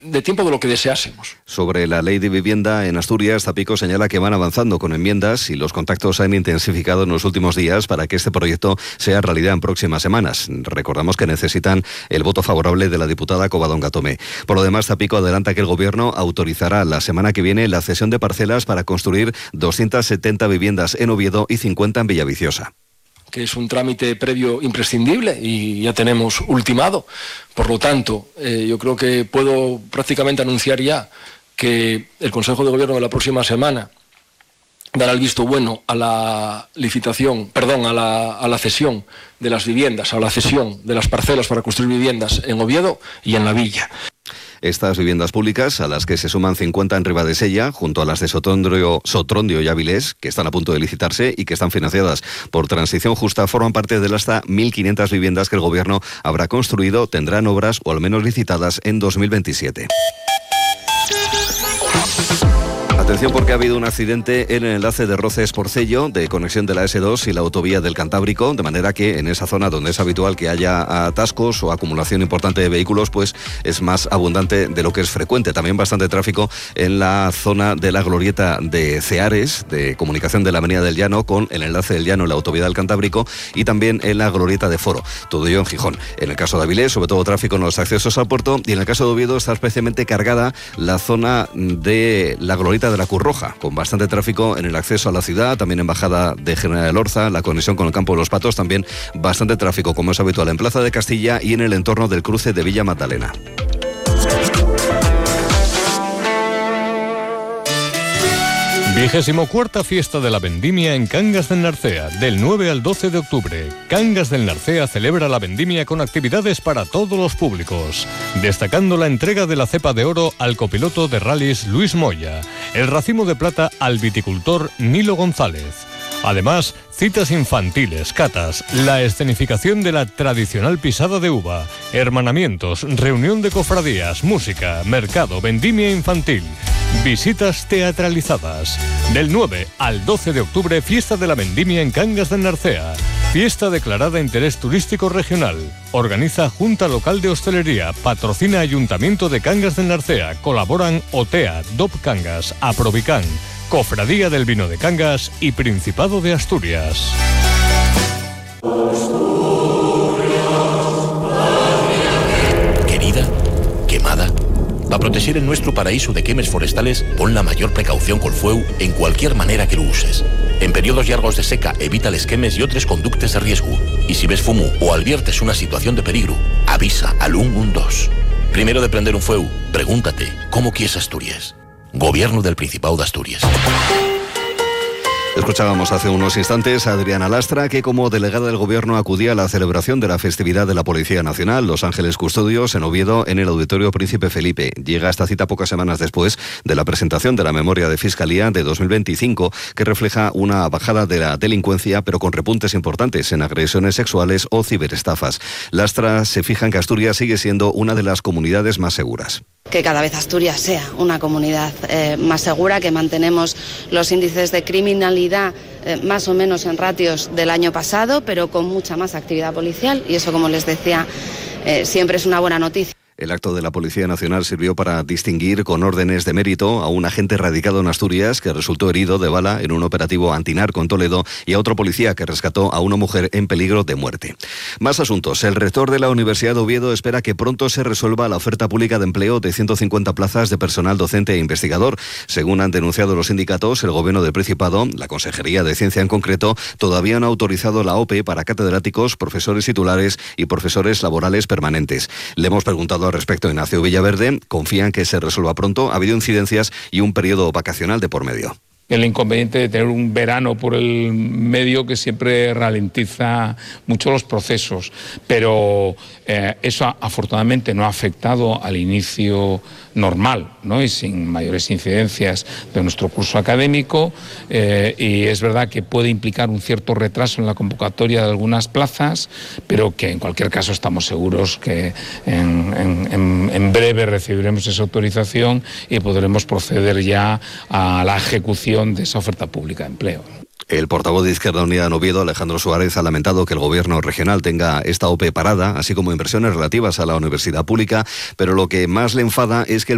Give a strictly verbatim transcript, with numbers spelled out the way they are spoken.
de tiempo de lo que deseásemos. Sobre la ley de vivienda en Asturias, Zapico señala que van avanzando con enmiendas y los contactos se han intensificado en los últimos días para que este proyecto sea realidad en próximas semanas. Recordamos que necesitan el voto favorable de la diputada Covadonga Tomé. Por lo demás, Zapico adelanta que el Gobierno autorizará la semana que viene la cesión de parcelas para construir doscientas setenta viviendas en Oviedo y cincuenta en Villaviciosa. Que es un trámite previo imprescindible y ya tenemos ultimado. Por lo tanto, eh, yo creo que puedo prácticamente anunciar ya que el Consejo de Gobierno de la próxima semana dará el visto bueno a la licitación, perdón, a la, a la cesión de las viviendas, a la cesión de las parcelas para construir viviendas en Oviedo y en la Villa. Estas viviendas públicas, a las que se suman cincuenta en Ribadesella, junto a las de Sotrondio, Sotrondio y Avilés, que están a punto de licitarse y que están financiadas por Transición Justa, forman parte de las hasta mil quinientas viviendas que el Gobierno habrá construido, tendrán obras o al menos licitadas en dos mil veintisiete. Atención porque ha habido un accidente en el enlace de Roces-Porcello de conexión de la ese dos y la autovía del Cantábrico, de manera que en esa zona donde es habitual que haya atascos o acumulación importante de vehículos, pues es más abundante de lo que es frecuente. También bastante tráfico en la zona de la glorieta de Ceares, de comunicación de la Avenida del Llano con el enlace del Llano y la autovía del Cantábrico, y también en la glorieta de Foro, todo ello en Gijón. En el caso de Avilés, sobre todo tráfico en los accesos al puerto, y en el caso de Oviedo está especialmente cargada la zona de la glorieta de la Curroja, con bastante tráfico en el acceso a la ciudad, también en bajada de General Elorza, la conexión con el campo de los Patos, también bastante tráfico, como es habitual en Plaza de Castilla y en el entorno del cruce de Villa Magdalena. Vigésimo cuarta Fiesta de la Vendimia en Cangas del Narcea, del nueve al doce de octubre. Cangas del Narcea celebra la vendimia con actividades para todos los públicos, destacando la entrega de la cepa de oro al copiloto de rallies Luis Moya, el racimo de plata al viticultor Nilo González. Además, citas infantiles, catas, la escenificación de la tradicional pisada de uva, hermanamientos, reunión de cofradías, música, mercado, vendimia infantil, visitas teatralizadas. Del nueve al doce de octubre, Fiesta de la Vendimia en Cangas del Narcea. Fiesta declarada de interés turístico regional. Organiza Junta Local de Hostelería. Patrocina Ayuntamiento de Cangas del Narcea. Colaboran OTEA, D O P Cangas, Aprovican, Cofradía del Vino de Cangas y Principado de Asturias. Querida, quemada. Para proteger el nuestro paraíso de quemes forestales, pon la mayor precaución col fueu en cualquier manera que lo uses. En periodos largos de seca, evita les quemes y otros conductes de riesgo. Y si ves fumo o adviertes una situación de peligro, avisa al ciento doce. Primero de prender un fueu, pregúntate, ¿cómo quieres Asturias? Gobierno del Principado de Asturias. Escuchábamos hace unos instantes a Adriana Lastra, que como delegada del Gobierno acudía a la celebración de la festividad de la Policía Nacional, Los Ángeles Custodios, en Oviedo, en el Auditorio Príncipe Felipe. Llega esta cita pocas semanas después de la presentación de la memoria de Fiscalía de dos mil veinticinco, que refleja una bajada de la delincuencia, pero con repuntes importantes en agresiones sexuales o ciberestafas. Lastra se fija en que Asturias sigue siendo una de las comunidades más seguras. Que cada vez Asturias sea una comunidad eh, más segura, que mantenemos los índices de criminalidad eh, más o menos en ratios del año pasado, pero con mucha más actividad policial, y eso, como les decía, eh, siempre es una buena noticia. El acto de la Policía Nacional sirvió para distinguir con órdenes de mérito a un agente radicado en Asturias que resultó herido de bala en un operativo antinarco en Toledo y a otro policía que rescató a una mujer en peligro de muerte. Más asuntos. El rector de la Universidad de Oviedo espera que pronto se resuelva la oferta pública de empleo de ciento cincuenta plazas de personal docente e investigador. Según han denunciado los sindicatos, el Gobierno del Principado, la Consejería de Ciencia en concreto, todavía no ha autorizado la O P E para catedráticos, profesores titulares y profesores laborales permanentes. Le hemos preguntado al respecto a Ignacio Villaverde, confía en que se resuelva pronto. Ha habido incidencias y un periodo vacacional de por medio. El inconveniente de tener un verano por el medio que siempre ralentiza mucho los procesos, pero eh, eso afortunadamente no ha afectado al inicio normal, ¿no? Y sin mayores incidencias de nuestro curso académico, eh, y es verdad que puede implicar un cierto retraso en la convocatoria de algunas plazas, pero que en cualquier caso estamos seguros que en, en, en breve recibiremos esa autorización y podremos proceder ya a la ejecución de esa oferta pública de empleo. El portavoz de Izquierda Unida en Oviedo, Alejandro Suárez, ha lamentado que el Gobierno regional tenga esta O P E parada, así como inversiones relativas a la universidad pública, pero lo que más le enfada es que el